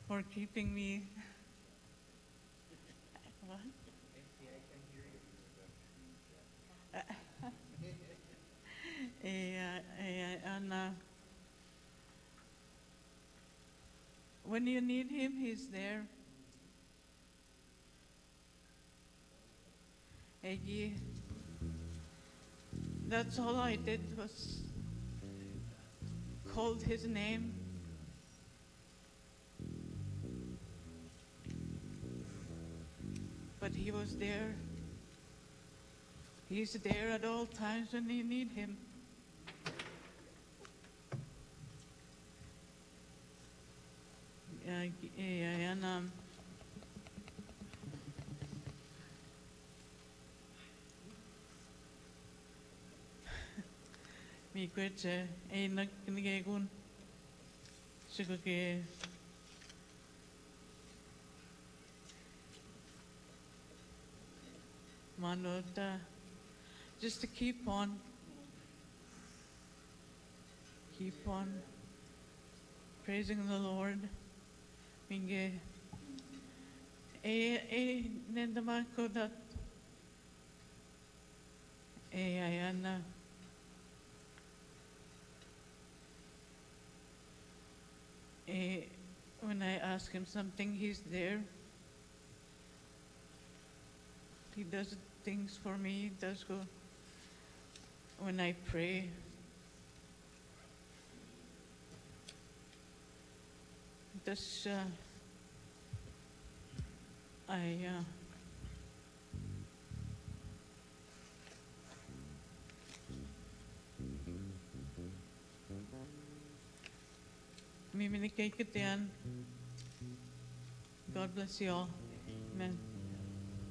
for keeping me. What? And when you need him, he's there. That's all I did was called his name. But he was there. He's there at all times when you need him. And mi kwetse ay nagkinigun siguro ke manota just to keep on praising the Lord. Minge nendama ko that ayana when I ask him something, he's there. He does things for me. He does go when I pray. Does Miminikay kitian. God bless you all. Amen.